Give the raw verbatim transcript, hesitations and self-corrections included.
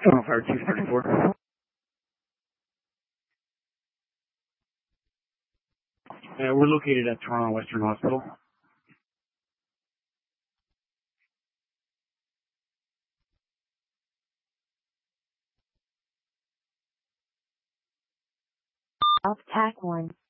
Toronto Fire two thirty-four. Uh, we're located at Toronto Western Hospital. Off tack one.